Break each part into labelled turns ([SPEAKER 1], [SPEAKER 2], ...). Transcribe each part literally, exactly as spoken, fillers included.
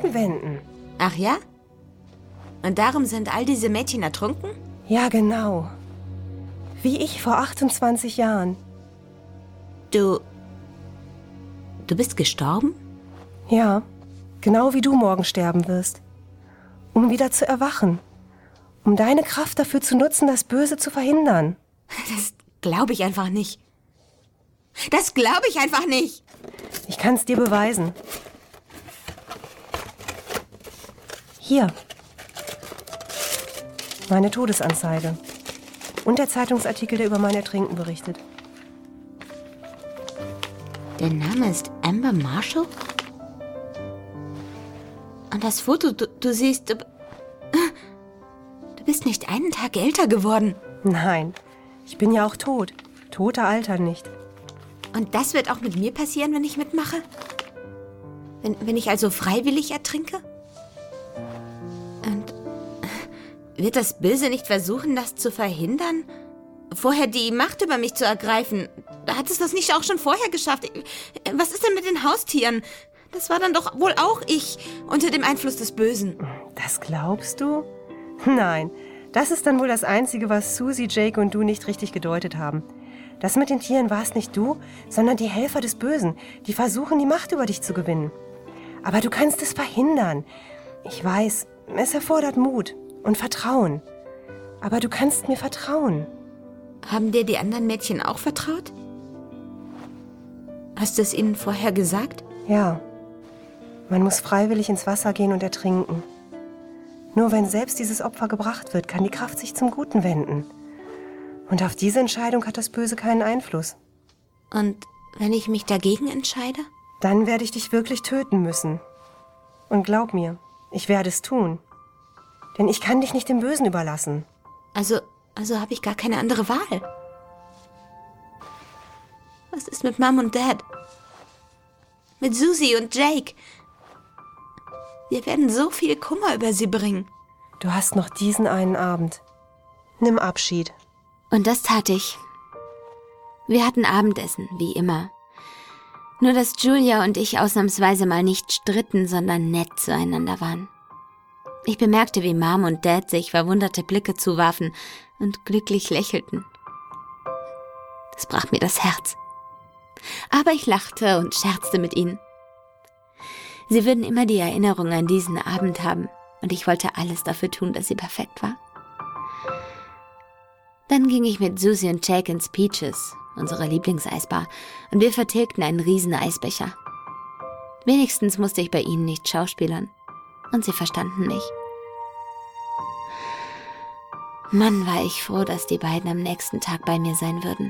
[SPEAKER 1] guten Wänden.
[SPEAKER 2] Ach ja? Und darum sind all diese Mädchen ertrunken?
[SPEAKER 1] Ja, genau. Wie ich vor achtundzwanzig Jahren.
[SPEAKER 2] Du... Du bist gestorben?
[SPEAKER 1] Ja, genau wie du morgen sterben wirst. Um wieder zu erwachen. Um deine Kraft dafür zu nutzen, das Böse zu verhindern.
[SPEAKER 2] Das glaube ich einfach nicht. Das glaube ich einfach nicht.
[SPEAKER 1] Ich kann es dir beweisen. Hier. Meine Todesanzeige. Und der Zeitungsartikel, der über mein Ertrinken berichtet.
[SPEAKER 2] Der Name ist Amber Marshall? Und das Foto, du, du siehst... Du, du bist nicht einen Tag älter geworden.
[SPEAKER 1] Nein, ich bin ja auch tot. Tote altern nicht.
[SPEAKER 2] Und das wird auch mit mir passieren, wenn ich mitmache? Wenn, wenn ich also freiwillig ertrinke? Und wird das Böse nicht versuchen, das zu verhindern? Vorher die Macht über mich zu ergreifen. Hat es das nicht auch schon vorher geschafft? Was ist denn mit den Haustieren? Das war dann doch wohl auch ich unter dem Einfluss des Bösen.
[SPEAKER 1] Das glaubst du? Nein, das ist dann wohl das Einzige, was Susie, Jake und du nicht richtig gedeutet haben. Das mit den Tieren war es nicht du, sondern die Helfer des Bösen, die versuchen, die Macht über dich zu gewinnen. Aber du kannst es verhindern. Ich weiß, es erfordert Mut und Vertrauen. Aber du kannst mir vertrauen.
[SPEAKER 2] Haben dir die anderen Mädchen auch vertraut? Hast du es ihnen vorher gesagt?
[SPEAKER 1] Ja. Man muss freiwillig ins Wasser gehen und ertrinken. Nur wenn selbst dieses Opfer gebracht wird, kann die Kraft sich zum Guten wenden. Und auf diese Entscheidung hat das Böse keinen Einfluss.
[SPEAKER 2] Und wenn ich mich dagegen entscheide?
[SPEAKER 1] Dann werde ich dich wirklich töten müssen. Und glaub mir, ich werde es tun. Denn ich kann dich nicht dem Bösen überlassen.
[SPEAKER 2] Also, also habe ich gar keine andere Wahl. Was ist mit Mom und Dad? Mit Susie und Jake? Wir werden so viel Kummer über sie bringen.
[SPEAKER 1] Du hast noch diesen einen Abend. Nimm Abschied.
[SPEAKER 2] Und das tat ich. Wir hatten Abendessen, wie immer. Nur, dass Julia und ich ausnahmsweise mal nicht stritten, sondern nett zueinander waren. Ich bemerkte, wie Mom und Dad sich verwunderte Blicke zuwarfen und glücklich lächelten. Das brach mir das Herz. Aber ich lachte und scherzte mit ihnen. Sie würden immer die Erinnerung an diesen Abend haben und ich wollte alles dafür tun, dass sie perfekt war. Dann ging ich mit Susie und Jake ins Peaches, unsere Lieblingseisbar, und wir vertilgten einen riesen Eisbecher. Wenigstens musste ich bei ihnen nicht schauspielern. Und sie verstanden mich. Mann, war ich froh, dass die beiden am nächsten Tag bei mir sein würden.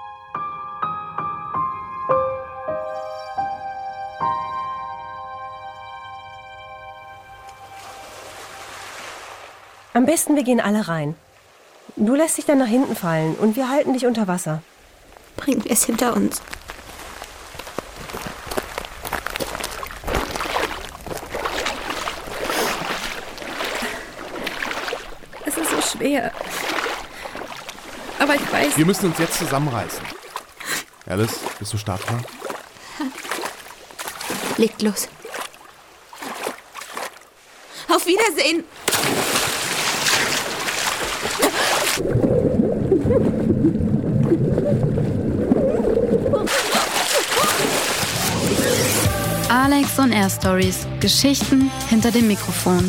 [SPEAKER 1] Am besten, wir gehen alle rein. Du lässt dich dann nach hinten fallen und wir halten dich unter Wasser.
[SPEAKER 2] Bringen wir es hinter uns.
[SPEAKER 3] Es ist so schwer. Aber ich weiß...
[SPEAKER 4] Wir müssen uns jetzt zusammenreißen. Alice, bist du startklar?
[SPEAKER 2] Legt los. Auf Wiedersehen!
[SPEAKER 3] Alex on Air Stories. Geschichten hinter dem Mikrofon.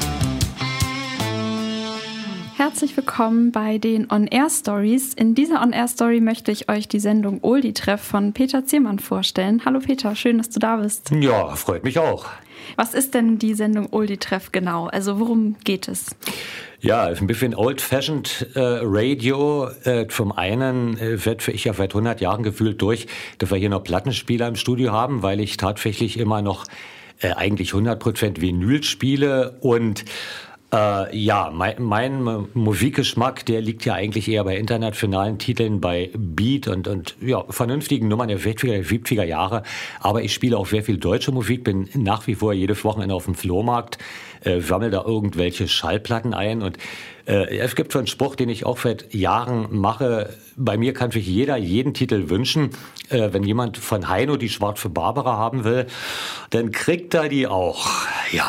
[SPEAKER 3] Herzlich willkommen bei den On Air Stories. In dieser On Air Story möchte ich euch die Sendung Oldie Treff von Peter Ziermann vorstellen. Hallo Peter, schön, dass du da bist.
[SPEAKER 5] Ja, freut mich auch.
[SPEAKER 3] Was ist denn die Sendung Oldie Treff genau? Also worum geht es?
[SPEAKER 5] Ja, ein bisschen old-fashioned äh, Radio. Äh, zum einen äh, wird für ich ja seit hundert Jahren gefühlt durch, dass wir hier noch Plattenspieler im Studio haben, weil ich tatsächlich immer noch äh, eigentlich hundert Prozent Vinyl spiele und Äh, ja, mein, mein Musikgeschmack, der liegt ja eigentlich eher bei internationalen Titeln, bei Beat und, und ja, vernünftigen Nummern der sechziger, siebziger Jahre. Aber ich spiele auch sehr viel deutsche Musik, bin nach wie vor jedes Wochenende auf dem Flohmarkt, äh, sammle da irgendwelche Schallplatten ein. Und äh, es gibt so einen Spruch, den ich auch seit Jahren mache. Bei mir kann sich jeder jeden Titel wünschen. Äh, wenn jemand von Heino die Schwarze Barbara haben will, dann kriegt er die auch. Ja.